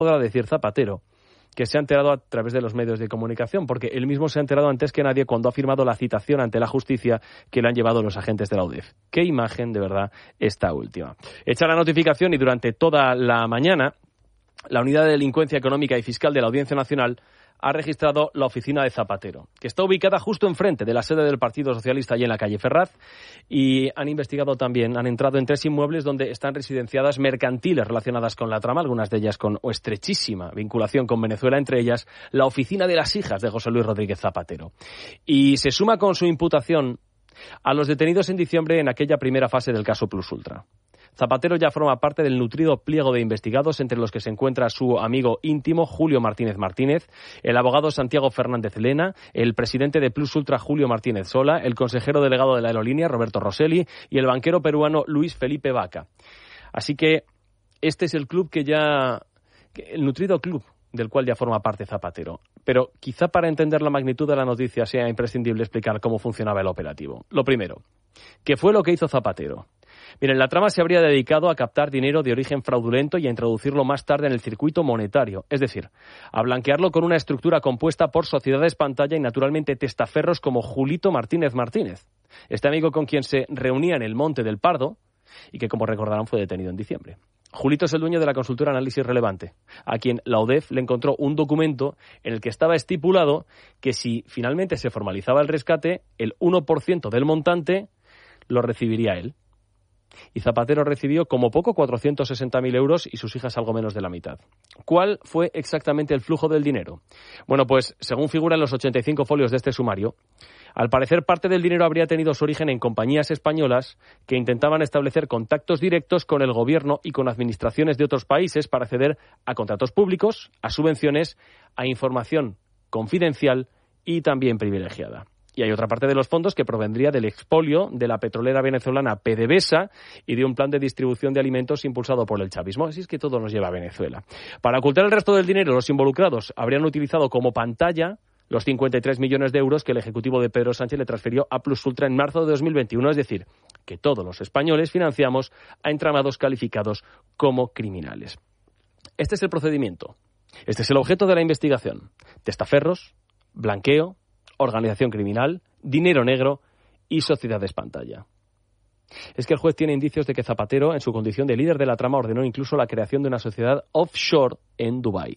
podrá decir Zapatero que se ha enterado a través de los medios de comunicación, porque él mismo se ha enterado antes que nadie cuando ha firmado la citación ante la justicia que le han llevado los agentes de la UDEF. Qué imagen, de verdad, esta última. Hecha la notificación y durante toda la mañana, la Unidad de Delincuencia Económica y Fiscal de la Audiencia Nacional ha registrado la oficina de Zapatero, que está ubicada justo enfrente de la sede del Partido Socialista y en la calle Ferraz, y han investigado también, han entrado en 3 inmuebles donde están residenciadas mercantiles relacionadas con la trama, algunas de ellas con estrechísima vinculación con Venezuela, entre ellas la oficina de las hijas de José Luis Rodríguez Zapatero. Y se suma con su imputación a los detenidos en diciembre en aquella primera fase del caso Plus Ultra. Zapatero ya forma parte del nutrido pliego de investigados, entre los que se encuentra su amigo íntimo Julio Martínez Martínez, el abogado Santiago Fernández Lena, el presidente de Plus Ultra Julio Martínez Sola, el consejero delegado de la aerolínea Roberto Rosselli y el banquero peruano Luis Felipe Vaca. Así que este es el club el nutrido club del cual ya forma parte Zapatero. Pero quizá para entender la magnitud de la noticia sea imprescindible explicar cómo funcionaba el operativo. Lo primero, ¿qué fue lo que hizo Zapatero? Miren, la trama se habría dedicado a captar dinero de origen fraudulento y a introducirlo más tarde en el circuito monetario, es decir, a blanquearlo con una estructura compuesta por sociedades pantalla y naturalmente testaferros como Julito Martínez Martínez, este amigo con quien se reunía en el Monte del Pardo y que, como recordarán, fue detenido en diciembre. Julito es el dueño de la consultora Análisis Relevante, a quien la UDEF le encontró un documento en el que estaba estipulado que si finalmente se formalizaba el rescate, el 1% del montante lo recibiría él. Y Zapatero recibió como poco 460.000 euros y sus hijas algo menos de la mitad. ¿Cuál fue exactamente el flujo del dinero? Bueno, pues según figura en los 85 folios de este sumario, al parecer parte del dinero habría tenido su origen en compañías españolas que intentaban establecer contactos directos con el gobierno y con administraciones de otros países para acceder a contratos públicos, a subvenciones, a información confidencial y también privilegiada. Y hay otra parte de los fondos que provendría del expolio de la petrolera venezolana PDVSA y de un plan de distribución de alimentos impulsado por el chavismo. Así es que todo nos lleva a Venezuela. Para ocultar el resto del dinero, los involucrados habrían utilizado como pantalla los 53 millones de euros que el ejecutivo de Pedro Sánchez le transfirió a Plus Ultra en marzo de 2021. Es decir, que todos los españoles financiamos a entramados calificados como criminales. Este es el procedimiento. Este es el objeto de la investigación. Testaferros, blanqueo, organización criminal, dinero negro y sociedades pantalla. Es que el juez tiene indicios de que Zapatero, en su condición de líder de la trama, ordenó incluso la creación de una sociedad offshore en Dubái.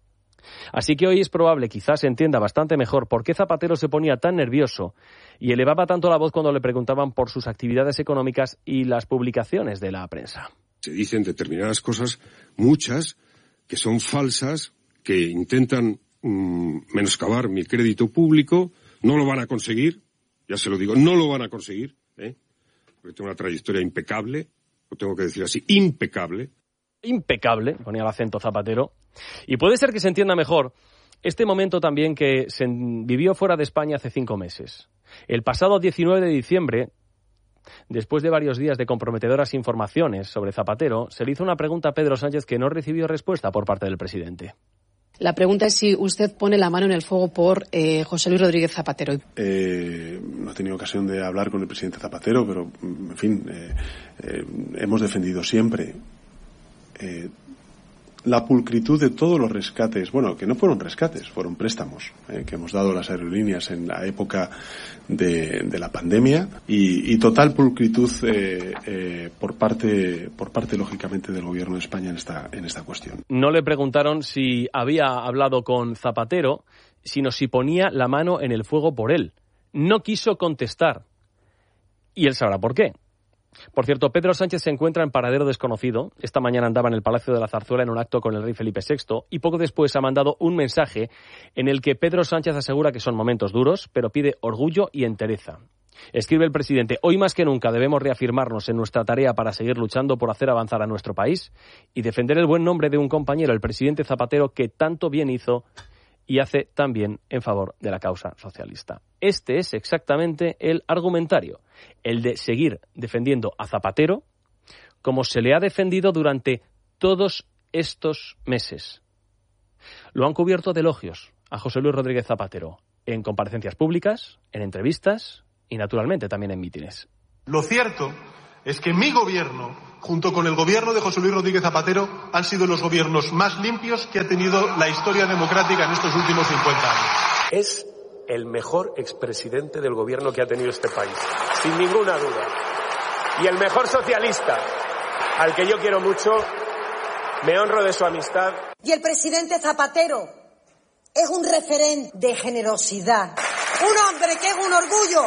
Así que hoy es probable, quizás se entienda bastante mejor, por qué Zapatero se ponía tan nervioso y elevaba tanto la voz cuando le preguntaban por sus actividades económicas y las publicaciones de la prensa. Se dicen determinadas cosas, muchas, que son falsas, que intentan menoscabar mi crédito público. No lo van a conseguir, ya se lo digo, no lo van a conseguir, porque tengo una trayectoria impecable, lo tengo que decir así, impecable. Impecable, ponía el acento Zapatero. Y puede ser que se entienda mejor este momento también que se vivió fuera de España hace 5 meses. El pasado 19 de diciembre, después de varios días de comprometedoras informaciones sobre Zapatero, se le hizo una pregunta a Pedro Sánchez que no recibió respuesta por parte del presidente. La pregunta es si usted pone la mano en el fuego por José Luis Rodríguez Zapatero. No he tenido ocasión de hablar con el presidente Zapatero, pero, en fin, hemos defendido siempre la pulcritud de todos los rescates, bueno, que no fueron rescates, fueron préstamos que hemos dado las aerolíneas en la época de la pandemia y total pulcritud por parte lógicamente del Gobierno de España en esta cuestión. No le preguntaron si había hablado con Zapatero, sino si ponía la mano en el fuego por él. No quiso contestar y él sabrá por qué. Por cierto, Pedro Sánchez se encuentra en paradero desconocido. Esta mañana andaba en el Palacio de la Zarzuela en un acto con el rey Felipe VI y poco después ha mandado un mensaje en el que Pedro Sánchez asegura que son momentos duros, pero pide orgullo y entereza. Escribe el presidente: hoy más que nunca debemos reafirmarnos en nuestra tarea para seguir luchando por hacer avanzar a nuestro país y defender el buen nombre de un compañero, el presidente Zapatero, que tanto bien hizo y hace también en favor de la causa socialista. Este es exactamente el argumentario, el de seguir defendiendo a Zapatero como se le ha defendido durante todos estos meses. Lo han cubierto de elogios a José Luis Rodríguez Zapatero en comparecencias públicas, en entrevistas y naturalmente también en mítines. Lo cierto es que mi gobierno junto con el gobierno de José Luis Rodríguez Zapatero, han sido los gobiernos más limpios que ha tenido la historia democrática en estos últimos 50 años. Es el mejor expresidente del gobierno que ha tenido este país, sin ninguna duda. Y el mejor socialista, al que yo quiero mucho, me honro de su amistad. Y el presidente Zapatero es un referente de generosidad, un hombre que es un orgullo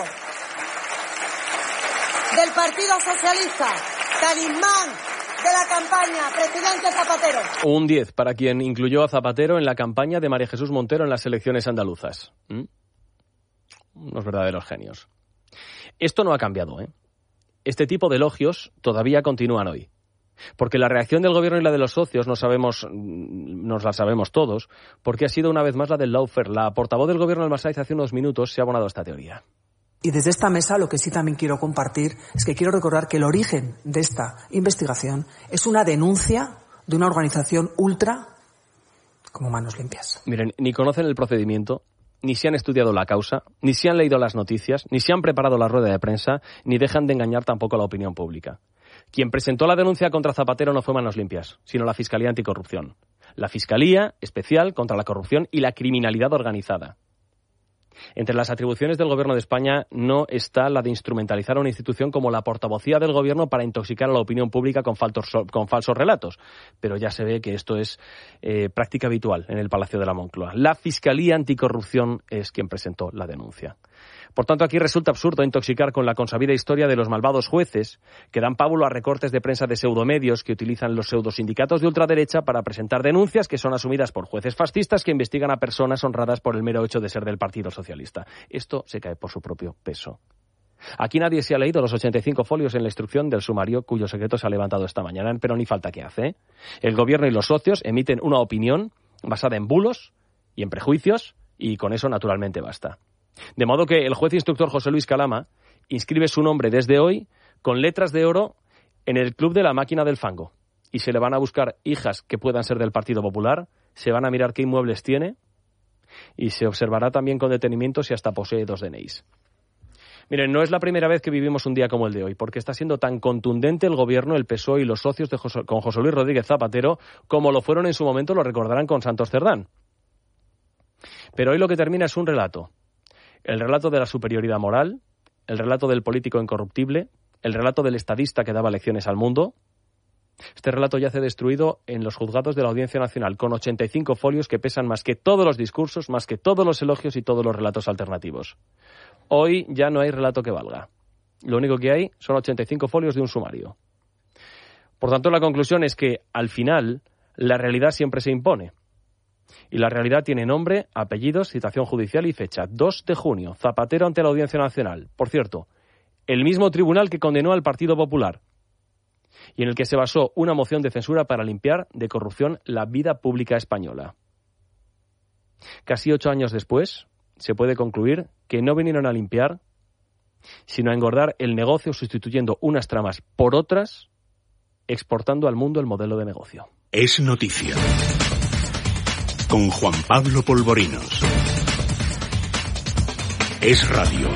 del Partido Socialista, talismán de la campaña, presidente Zapatero. Un 10 para quien incluyó a Zapatero en la campaña de María Jesús Montero en las elecciones andaluzas. Unos verdaderos genios. Esto no ha cambiado, ¿eh? Este tipo de elogios todavía continúan hoy. Porque la reacción del gobierno y la de los socios nos la sabemos todos, porque ha sido una vez más la del lawfare. La portavoz del gobierno del Masaiz hace unos minutos se ha abonado a esta teoría. Y desde esta mesa lo que sí también quiero compartir es que quiero recordar que el origen de esta investigación es una denuncia de una organización ultra como Manos Limpias. Miren, ni conocen el procedimiento, ni se han estudiado la causa, ni se han leído las noticias, ni se han preparado la rueda de prensa, ni dejan de engañar tampoco a la opinión pública. Quien presentó la denuncia contra Zapatero no fue Manos Limpias, sino la Fiscalía Anticorrupción. La Fiscalía Especial contra la Corrupción y la Criminalidad Organizada. Entre las atribuciones del Gobierno de España no está la de instrumentalizar a una institución como la portavocía del Gobierno para intoxicar a la opinión pública con falsos relatos. Pero ya se ve que esto es práctica habitual en el Palacio de la Moncloa. La Fiscalía Anticorrupción es quien presentó la denuncia. Por tanto, aquí resulta absurdo intoxicar con la consabida historia de los malvados jueces que dan pábulo a recortes de prensa de pseudomedios que utilizan los pseudosindicatos de ultraderecha para presentar denuncias que son asumidas por jueces fascistas que investigan a personas honradas por el mero hecho de ser del Partido Socialista. Esto se cae por su propio peso. Aquí nadie se ha leído los 85 folios en la instrucción del sumario cuyo secreto se ha levantado esta mañana, pero ni falta que hace, ¿eh? El gobierno y los socios emiten una opinión basada en bulos y en prejuicios y con eso naturalmente basta. De modo que el juez instructor José Luis Calama inscribe su nombre desde hoy con letras de oro en el Club de la Máquina del Fango. Y se le van a buscar hijas que puedan ser del Partido Popular, se van a mirar qué inmuebles tiene y se observará también con detenimiento si hasta posee 2 DNIs. Miren, no es la primera vez que vivimos un día como el de hoy, porque está siendo tan contundente el gobierno, el PSOE y los socios con José Luis Rodríguez Zapatero como lo fueron en su momento, lo recordarán con Santos Cerdán. Pero hoy lo que termina es un relato. El relato de la superioridad moral, el relato del político incorruptible, el relato del estadista que daba lecciones al mundo. Este relato yace destruido en los juzgados de la Audiencia Nacional, con 85 folios que pesan más que todos los discursos, más que todos los elogios y todos los relatos alternativos. Hoy ya no hay relato que valga. Lo único que hay son 85 folios de un sumario. Por tanto, la conclusión es que, al final, la realidad siempre se impone. Y la realidad tiene nombre, apellidos, citación judicial y fecha. 2 de junio, Zapatero ante la Audiencia Nacional. Por cierto, el mismo tribunal que condenó al Partido Popular y en el que se basó una moción de censura para limpiar de corrupción la vida pública española. Casi 8 años después, se puede concluir que no vinieron a limpiar, sino a engordar el negocio sustituyendo unas tramas por otras, exportando al mundo el modelo de negocio. Es noticia. Con Juan Pablo Polvorinos. Es radio.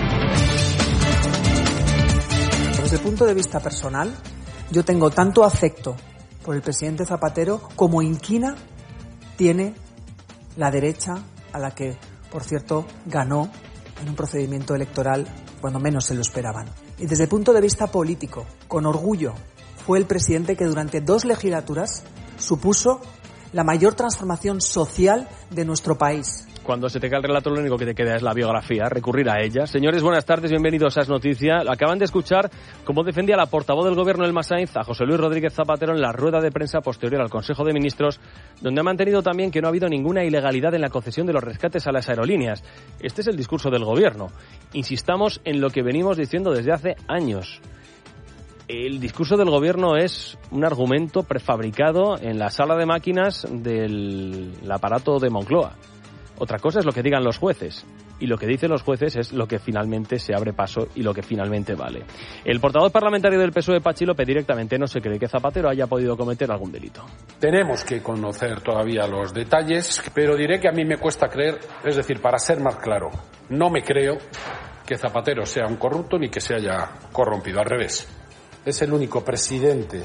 Desde el punto de vista personal, yo tengo tanto afecto por el presidente Zapatero como inquina tiene la derecha, a la que, por cierto, ganó en un procedimiento electoral cuando menos se lo esperaban. Y desde el punto de vista político, con orgullo, fue el presidente que durante 2 legislaturas supuso la mayor transformación social de nuestro país. Cuando se te cae el relato, lo único que te queda es la biografía, recurrir a ella. Señores, buenas tardes, bienvenidos a Es Noticia. Acaban de escuchar cómo defendía la portavoz del Gobierno del Masaiz, a José Luis Rodríguez Zapatero, en la rueda de prensa posterior al Consejo de Ministros, donde ha mantenido también que no ha habido ninguna ilegalidad en la concesión de los rescates a las aerolíneas. Este es el discurso del Gobierno. Insistamos en lo que venimos diciendo desde hace años. El discurso del Gobierno es un argumento prefabricado en la sala de máquinas del aparato de Moncloa. Otra cosa es lo que digan los jueces, y lo que dicen los jueces es lo que finalmente se abre paso y lo que finalmente vale. El portavoz parlamentario del PSOE, Pachi López, directamente no se cree que Zapatero haya podido cometer algún delito. Tenemos que conocer todavía los detalles, pero diré que a mí me cuesta creer, es decir, para ser más claro, no me creo que Zapatero sea un corrupto ni que se haya corrompido, al revés. Es el único presidente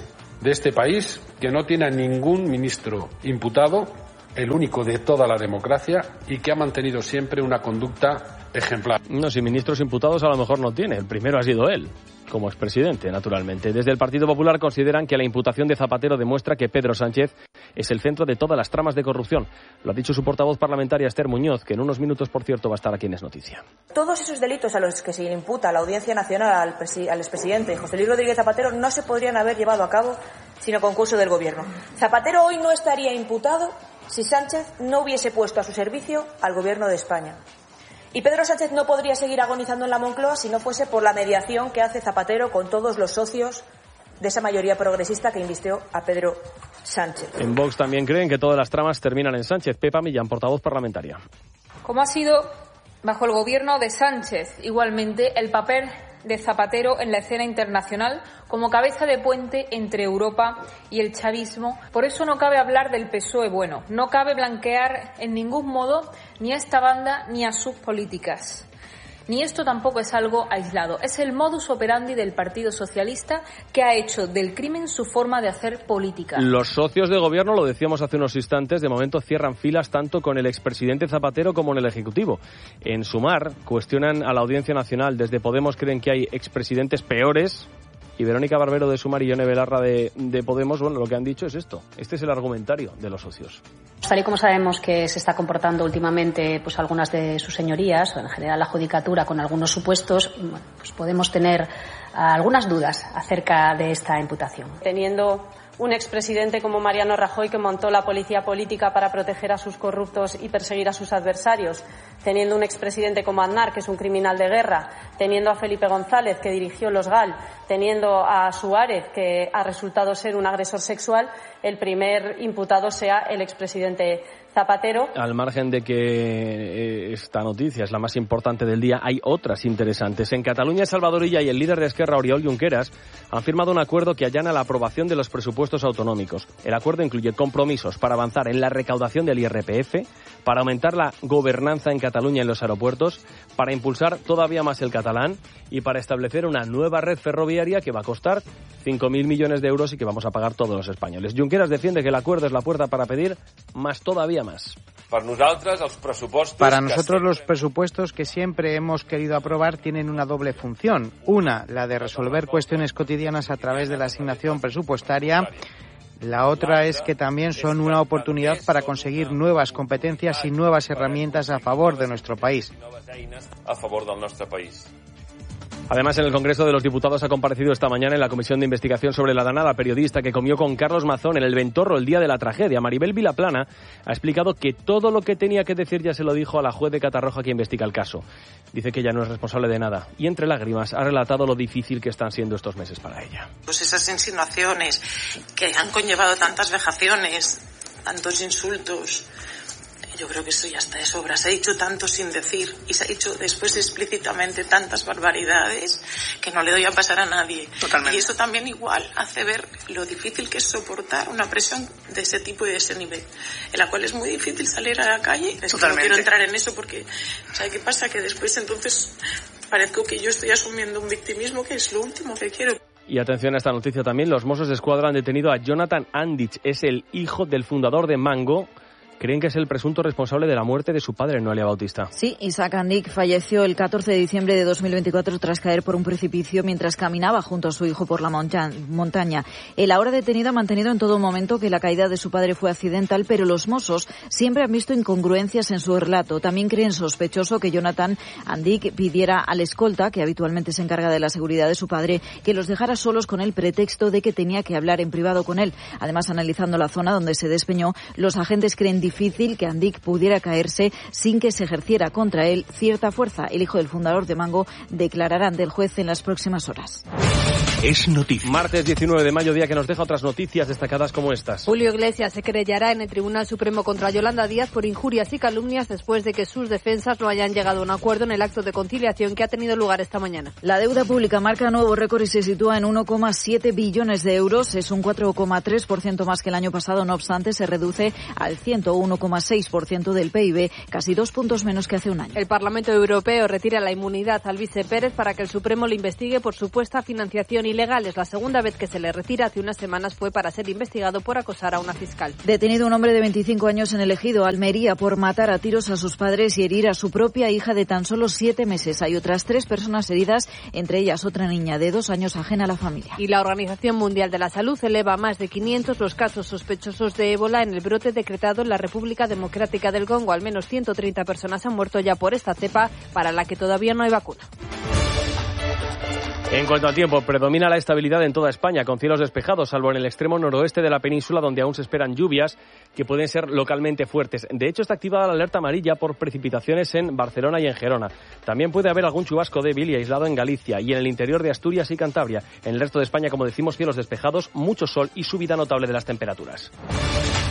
de este país que no tiene a ningún ministro imputado, el único de toda la democracia, y que ha mantenido siempre una conducta ejemplar. No, si ministros imputados a lo mejor no tiene. El primero ha sido él, como expresidente, naturalmente. Desde el Partido Popular consideran que la imputación de Zapatero demuestra que Pedro Sánchez es el centro de todas las tramas de corrupción. Lo ha dicho su portavoz parlamentaria, Esther Muñoz, que en unos minutos, por cierto, va a estar aquí en Es Noticia. Todos esos delitos a los que se le imputa la Audiencia Nacional al expresidente José Luis Rodríguez Zapatero no se podrían haber llevado a cabo sin el concurso del Gobierno. Zapatero hoy no estaría imputado si Sánchez no hubiese puesto a su servicio al Gobierno de España. Y Pedro Sánchez no podría seguir agonizando en la Moncloa si no fuese por la mediación que hace Zapatero con todos los socios de esa mayoría progresista que invistió a Pedro Sánchez. En Vox también creen que todas las tramas terminan en Sánchez. Pepa Millán, portavoz parlamentaria. Como ha sido bajo el gobierno de Sánchez, igualmente el papel de Zapatero en la escena internacional como cabeza de puente entre Europa y el chavismo. Por eso no cabe hablar del PSOE bueno, no cabe blanquear en ningún modo ni a esta banda ni a sus políticas. Ni esto tampoco es algo aislado, es el modus operandi del Partido Socialista que ha hecho del crimen su forma de hacer política. Los socios de gobierno, lo decíamos hace unos instantes, de momento cierran filas tanto con el expresidente Zapatero como en el Ejecutivo. En Sumar cuestionan a la Audiencia Nacional. Desde Podemos creen que hay expresidentes peores. Y Verónica Barbero de Sumar y Yone Belarra de Podemos, bueno, lo que han dicho es esto. Este es el argumentario de los socios. Tal y como sabemos que se está comportando últimamente pues algunas de sus señorías, o en general la judicatura con algunos supuestos, bueno, pues podemos tener algunas dudas acerca de esta imputación. Teniendo un expresidente como Mariano Rajoy, que montó la policía política para proteger a sus corruptos y perseguir a sus adversarios, teniendo un expresidente como Aznar, que es un criminal de guerra, teniendo a Felipe González, que dirigió los GAL, teniendo a Suárez, que ha resultado ser un agresor sexual, el primer imputado sea el expresidente Zapatero. Al margen de que esta noticia es la más importante del día, hay otras interesantes. En Cataluña, Salvador Illa y el líder de Esquerra, Oriol Junqueras, han firmado un acuerdo que allana la aprobación de los presupuestos autonómicos. El acuerdo incluye compromisos para avanzar en la recaudación del IRPF, para aumentar la gobernanza en Cataluña en los aeropuertos, para impulsar todavía más el catalán y para establecer una nueva red ferroviaria que va a costar 5.000 millones de euros y que vamos a pagar todos los españoles. Junqueras defiende que el acuerdo es la puerta para pedir más todavía más. Para nosotros los presupuestos que siempre hemos querido aprobar tienen una doble función. Una, la de resolver cuestiones cotidianas a través de la asignación presupuestaria. La otra es que también son una oportunidad para conseguir nuevas competencias y nuevas herramientas a favor de nuestro país. Además, en el Congreso de los Diputados ha comparecido esta mañana en la Comisión de Investigación sobre la Danada periodista que comió con Carlos Mazón en el Ventorro el día de la tragedia. Maribel Vilaplana ha explicado que todo lo que tenía que decir ya se lo dijo a la juez de Catarroja que investiga el caso. Dice que ella no es responsable de nada y, entre lágrimas, ha relatado lo difícil que están siendo estos meses para ella. Pues esas insinuaciones que han conllevado tantas vejaciones, tantos insultos. Yo creo que eso ya está de sobra. Se ha dicho tanto sin decir y se ha dicho después explícitamente tantas barbaridades que no le doy a pasar a nadie. Totalmente. Y eso también igual hace ver lo difícil que es soportar una presión de ese tipo y de ese nivel, en la cual es muy difícil salir a la calle. No quiero entrar en eso porque, ¿sabe qué pasa? Que después entonces parezco que yo estoy asumiendo un victimismo que es lo último que quiero. Y atención a esta noticia también, los Mossos d'Esquadra han detenido a Jonathan Andich, es el hijo del fundador de Mango. Creen que es el presunto responsable de la muerte de su padre, Noelia Bautista. Sí, Isaac Andich falleció el 14 de diciembre de 2024 tras caer por un precipicio mientras caminaba junto a su hijo por la montaña. El ahora detenido ha mantenido en todo momento que la caída de su padre fue accidental, pero los Mossos siempre han visto incongruencias en su relato. También creen sospechoso que Jonathan Andich pidiera al escolta, que habitualmente se encarga de la seguridad de su padre, que los dejara solos con el pretexto de que tenía que hablar en privado con él. Además, analizando la zona donde se despeñó, los agentes creen difícil que Andich pudiera caerse sin que se ejerciera contra él cierta fuerza. El hijo del fundador de Mango declarará ante el juez en las próximas horas. Es noticia. Martes 19 de mayo, día que nos deja otras noticias destacadas como estas. Julio Iglesias se querellará en el Tribunal Supremo contra Yolanda Díaz por injurias y calumnias después de que sus defensas no hayan llegado a un acuerdo en el acto de conciliación que ha tenido lugar esta mañana. La deuda pública marca nuevo récord y se sitúa en 1,7 billones de euros. Es un 4,3% más que el año pasado. No obstante, se reduce al 101,6% del PIB, casi 2 puntos menos que hace un año. El Parlamento Europeo retira la inmunidad al vice Pérez para que el Supremo le investigue por supuesta financiación asociación ilegal. Es la segunda vez que se le retira. Hace unas semanas fue para ser investigado por acosar a una fiscal. Detenido un hombre de 25 años en el Ejido, Almería, por matar a tiros a sus padres y herir a su propia hija de tan solo 7 meses. Hay otras 3 personas heridas, entre ellas otra niña de 2 años ajena a la familia. Y la Organización Mundial de la Salud eleva a más de 500 los casos sospechosos de ébola en el brote decretado en la República Democrática del Congo. Al menos 130 personas han muerto ya por esta cepa, para la que todavía no hay vacuna. En cuanto al tiempo, predomina la estabilidad en toda España, con cielos despejados, salvo en el extremo noroeste de la península, donde aún se esperan lluvias que pueden ser localmente fuertes. De hecho, está activada la alerta amarilla por precipitaciones en Barcelona y en Gerona. También puede haber algún chubasco débil y aislado en Galicia y en el interior de Asturias y Cantabria. En el resto de España, como decimos, cielos despejados, mucho sol y subida notable de las temperaturas.